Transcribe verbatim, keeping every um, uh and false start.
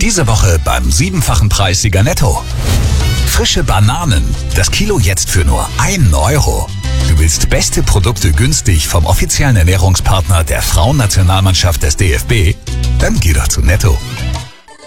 Diese Woche beim siebenfachen Preissieger Netto. Frische Bananen. Das Kilo jetzt für nur einen Euro. Du willst beste Produkte günstig vom offiziellen Ernährungspartner der Frauennationalmannschaft des D F B? Dann geh doch zu Netto.